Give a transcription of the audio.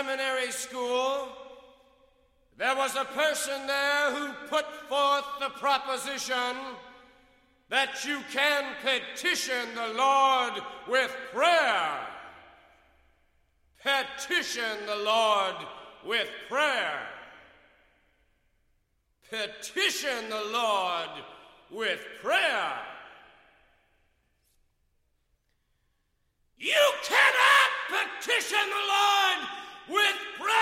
seminary school, there was a person there who put forth the proposition that you can petition the Lord with prayer. Petition the Lord with prayer. Petition the Lord with prayer. You cannot petition the Lord with prayer.